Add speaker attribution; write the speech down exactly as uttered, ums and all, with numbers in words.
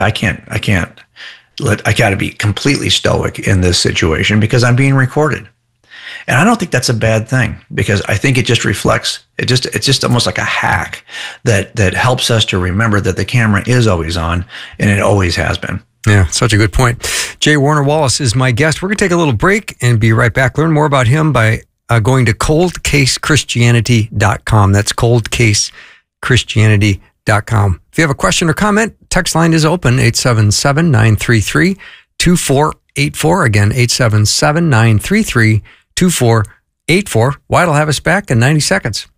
Speaker 1: I can't, I can't let, I got to be completely stoic in this situation because I'm being recorded. And I don't think that's a bad thing because I think it just reflects, it just, it's just almost like a hack that, that helps us to remember that the camera is always on and it always has been.
Speaker 2: Yeah, such a good point. Jay Warner Wallace is my guest. We're going to take a little break and be right back. Learn more about him by uh, going to cold case christianity dot com. That's cold case christianity dot com. If you have a question or comment, text line is open, eight seven seven, nine three three, two four eight four. Again, eight seven seven, nine three three, two four eight four. Wyatt will have us back in ninety seconds.